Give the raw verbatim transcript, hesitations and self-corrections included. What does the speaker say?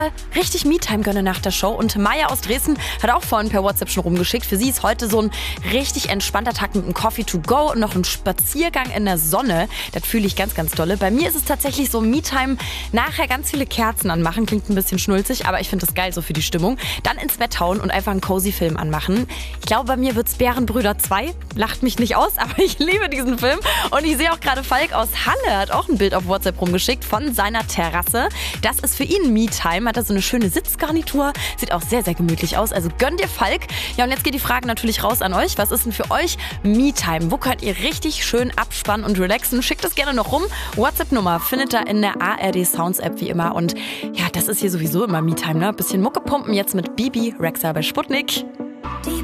richtig Me-Time gönne nach der Show. Und Maya aus Dresden hat auch vorhin per WhatsApp schon rumgeschickt. Für sie ist heute so ein richtig entspannter Tag mit einem Coffee to go und noch ein Spaziergang in der Sonne. Das fühle ich ganz, ganz dolle. Bei mir ist es tatsächlich so Me-Time, nachher ganz viele Kerzen anmachen. Klingt ein bisschen schnulzig, aber ich finde das geil so für die Stimmung. Dann ins Bett hauen und einfach einen cozy Film anmachen. Ich glaube, bei mir wird's Bärenbrüder zwei. Lacht mich nicht aus, aber ich liebe diesen Film. Und ich sehe auch gerade, Falk aus Halle hat auch ein Bild auf WhatsApp rumgeschickt von seiner Terrasse. Das ist für ihn Me-Time. Hat er so eine schöne Sitzgarnitur. Sieht auch sehr, sehr gemütlich aus. Also gönn dir Falk. Ja, und jetzt geht die Frage natürlich raus an euch. Was ist denn für euch Me-Time? Wo könnt ihr richtig schön abspannen und relaxen? Schickt es gerne noch rum. WhatsApp-Nummer findet ihr in der A R D Sounds App wie immer. Und ja, das ist hier sowieso immer Me-Time, ne? Bisschen Mucke pumpen jetzt mit Bibi Rexha bei Sputnik.